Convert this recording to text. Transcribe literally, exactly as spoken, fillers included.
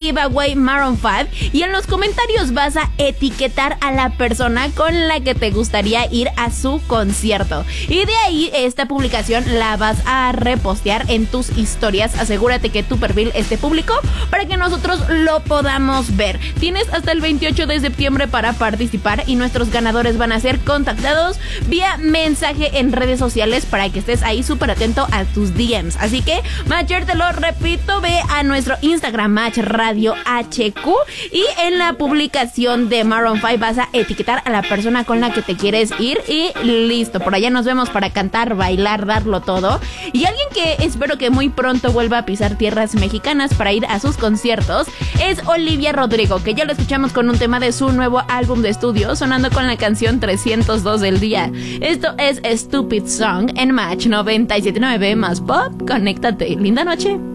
giveaway Maroon cinco y en los comentarios vas a etiquetar a la persona con la que te gustaría ir a su concierto. Y de ahí esta publicación la vas a repostear en tus historias. Asegúrate que tu perfil esté público para que nosotros lo podamos ver. Tienes hasta el veintiocho de septiembre para participar y nuestros ganadores van a ser contactados vía mensaje en redes sociales para que estés ahí súper atento a tus D Ms. Así que, Matcher, te lo repito, ve a nuestro Instagram Match Radio H Q y en la publicación de Maroon cinco vas a etiquetar a la persona con la que te quieres ir y listo. Por allá nos vemos para cantar, bailar, darlo todo. Y alguien que espero que muy pronto vuelva a pisar tierras mexicanas para ir a sus conciertos es Olivia Rodrigo, que ya lo escuchamos con un tema de su nuevo álbum de estudio, sonando con la canción trescientos dos del día. Esto es Stupid Song en Match noventa y siete punto nueve más Pop. Conéctate. Linda noche.